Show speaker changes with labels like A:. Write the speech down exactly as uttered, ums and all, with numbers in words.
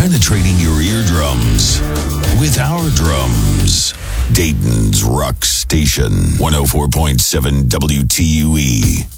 A: penetrating your eardrums with our drums. Dayton's Rock Station, one oh four point seven W T U E.